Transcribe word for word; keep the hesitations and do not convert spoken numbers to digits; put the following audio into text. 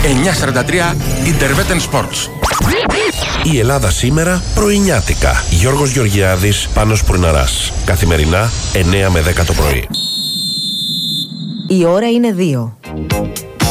εννιακόσια σαράντα τρία Intervetten Sports. Η Ελλάδα σήμερα πρωινιάτικα. Γιώργος Γεωργιάδης, Πάνος Πουρναράς. Καθημερινά εννιά με δέκα το πρωί. Η ώρα είναι δύο.